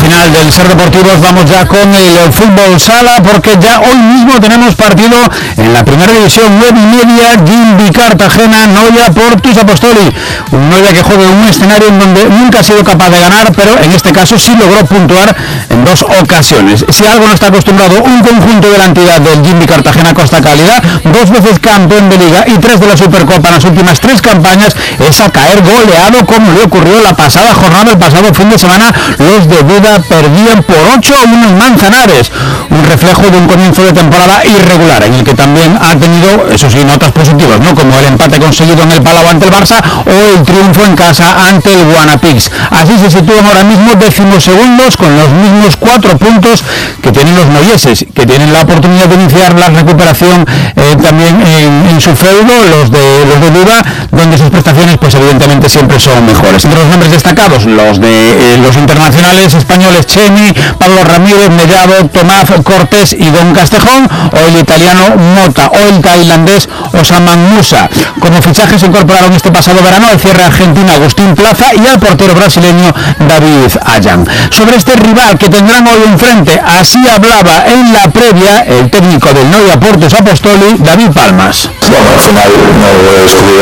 final del Ser Deportivos vamos ya con el fútbol sala, porque ya hoy mismo tenemos partido en la primera división, 9:30, Gimbi Cartagena, Noia Portus Apostoli. Un Noia que juega en un escenario en donde nunca ha sido capaz de ganar, pero en este caso sí logró puntuar en 2 ocasiones. Si algo no está acostumbrado un conjunto de la entidad del Gimbi Cartagena Costa Cálida, 2 veces campeón de liga y 3 de la Supercopa en las últimas 3 campañas, es a caer goleado como le ocurrió la pasada jornada, el pasado fin de semana. Los de Buda perdían por 8-1 en Manzanares, un reflejo de un comienzo de temporada irregular, en el que también ha tenido, eso sí, notas positivas, ¿no?, como el empate conseguido en el Palau ante el Barça o el triunfo en casa ante el Guanapix. Así se sitúan ahora mismo 12º con los mismos 4 puntos que tienen los noieses, que tienen la oportunidad de iniciar la recuperación también en su feudo, los de Buda, donde sus prestaciones pues evidentemente siempre son mejores. Entre los nombres destacados, los de los internacionales españoles Chemi, Pablo Ramírez, Mellado, Tomás Cortés y Don Castejón, o el italiano Mota, o el tailandés Osaman Musa. Como fichajes se incorporaron este pasado verano al cierre argentino Agustín Plaza y al portero brasileño David Allan. Sobre este rival que tendrán hoy enfrente, así hablaba en la previa el técnico del Noia Portus Apostoli, David Palmas. Bueno, al final no voy a descubrir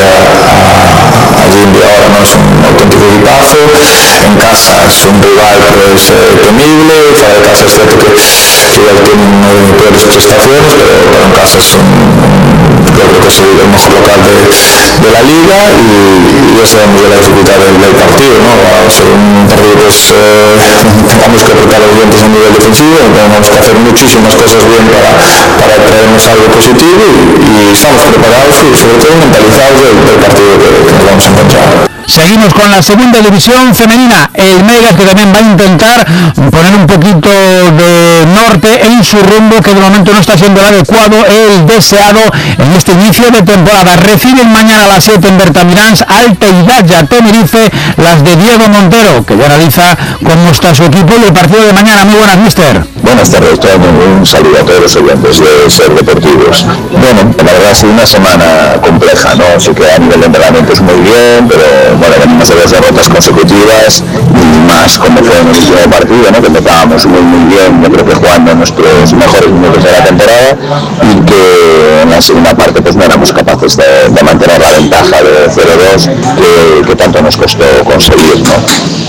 a Gimbi ahora, no es un auténtico equipazo. En casa es un rival pues temible, fuera de casa es cierto que igual tienen peores prestaciones, pero en casa es creo que es el mejor local de la liga y ya sabemos de la dificultad del partido, ¿no? Va a ser un partido pues tengamos que apretar los dientes a nivel defensivo, tenemos que hacer muchísimas cosas bien para traernos algo positivo y estamos preparados y sobre todo mentalizados del partido que nos vamos a encontrar. Seguimos con la segunda división femenina, el Megas, que también va a intentar poner un poquito de norte en su rumbo, que de momento no está siendo el adecuado, el deseado en este inicio de temporada. Reciben mañana a las 7 en Bertamirans al Teidaya Tenerife, las de Diego Montero, que ya analiza cómo está su equipo y el partido de mañana. Muy buenas, mister. Buenas tardes, un saludo a todos los oyentes de Ser Deportivos. Bueno, la verdad ha sido una semana compleja, ¿no? Así que a nivel de entrenamiento es muy bien, pero bueno, venimos de 2 derrotas consecutivas y más como fue en el último partido, ¿no?, que empezábamos muy bien, yo creo que jugando nuestros mejores minutos de la temporada y que en la segunda parte pues no éramos capaces de mantener la ventaja de 0-2 que tanto nos costó conseguir, ¿no?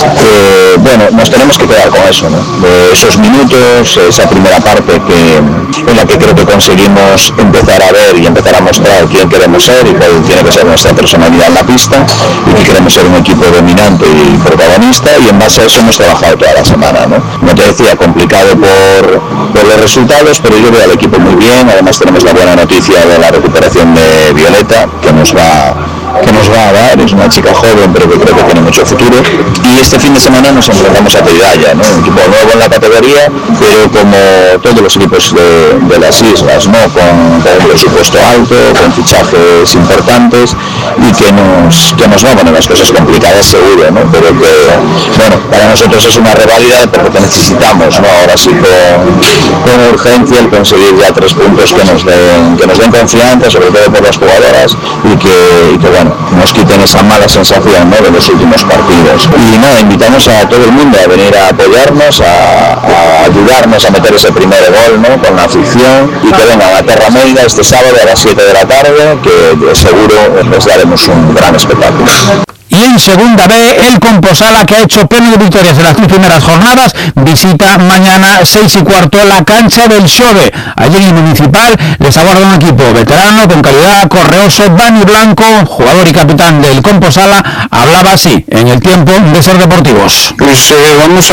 Bueno, nos tenemos que quedar con eso, ¿no? De esos minutos, esa primera parte en la que creo que conseguimos empezar a ver y empezar a mostrar quién queremos ser y cuál tiene que ser nuestra personalidad en la pista y que queremos ser un equipo dominante y protagonista, y en base a eso hemos trabajado toda la semana, ¿no? Como te decía, complicado por los resultados, pero yo veo al equipo muy bien. Además tenemos la buena noticia de la recuperación de Violeta, que nos va a dar, es una chica joven pero que creo que tiene mucho futuro, y este fin de semana nos enfrentamos a Teidaya, ¿no?, un equipo nuevo en la categoría, pero como todos los equipos de las islas, ¿no?, con un presupuesto alto, con fichajes importantes y que nos va a poner las cosas complicadas seguro, ¿no?, pero que bueno, para nosotros es una reválida porque necesitamos, ¿no?, ahora sí con urgencia el conseguir ya 3 puntos que nos den confianza, sobre todo por las jugadoras, y que bueno, nos quiten esa mala sensación, ¿no?, de los últimos partidos. Y nada, invitamos a todo el mundo a venir a apoyarnos, a ayudarnos a meter ese primer gol, ¿no?, con la afición, y que vengan a Terra Meiga este sábado a las 7 de la tarde, que seguro les daremos un gran espectáculo. Y en segunda B, el Composala, que ha hecho pleno de victorias en las 3 primeras jornadas, visita mañana 6:15 la cancha del Xove. Allí en el Municipal les aguarda un equipo veterano con calidad, correoso. Dani Blanco, jugador y capitán del Composala, hablaba así en el tiempo de Ser Deportivos. Pues vamos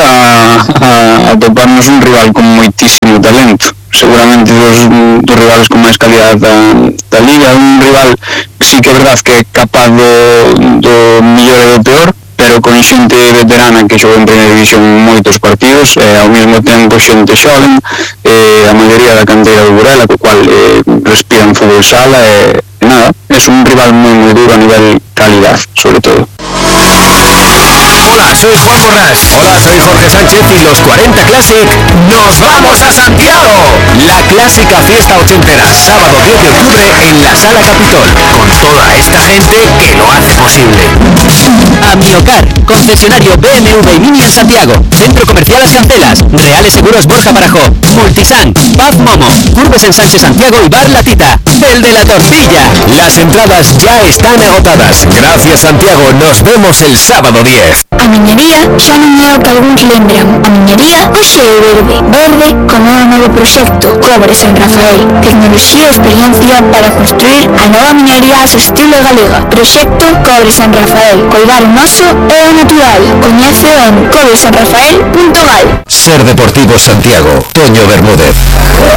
a toparnos un rival con moitísimo talento. Seguramente dos rivales con máis calidad da liga, un rival que sí que é verdad que é capaz do mellor e do peor, pero con xente veterana que xoga en primeira división moitos partidos, ao mesmo tempo xente xoven, a maioría da canteira do Burela, co cual respiran fútbol sala e nada, é un rival moi duro a nivel calidad, sobre todo. Hola, Hola, soy Juan Borrás. Hola, soy Jorge Sánchez y los 40 Classic nos vamos a Santiago. La clásica fiesta ochentera, sábado 10 de octubre en la Sala Capitol, con toda esta gente que lo hace posible. Amiocar, concesionario BMW y Mini en Santiago, Centro Comercial Las Cancelas, Reales Seguros Borja Barajó, Multisan, Paz Momo, Curves en Sánchez Santiago y Bar La Tita, el de la tortilla. Las entradas ya están agotadas. Gracias, Santiago, nos vemos el sábado 10. A miñería xa non é o que algúns lembran. A miñería hoxe é verde. Verde como o novo proxecto Cobre San Rafael. Tecnoloxía e experiencia para construir a nova miñería a estilo galega. Proxecto Cobre San Rafael. Coidar o noso é o natural. Coñece en cobresanrafael.gal. Ser Deportivo Santiago. Toño Bermúdez.